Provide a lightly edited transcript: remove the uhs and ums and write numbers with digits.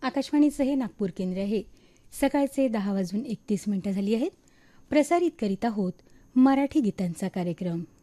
आकाशवाणीचं हे नागपूर केंद्र आहे. सकाळचे 10:31 झाली आहेत. प्रसारित करीत आहोत मराठी गीतांचा कार्यक्रम.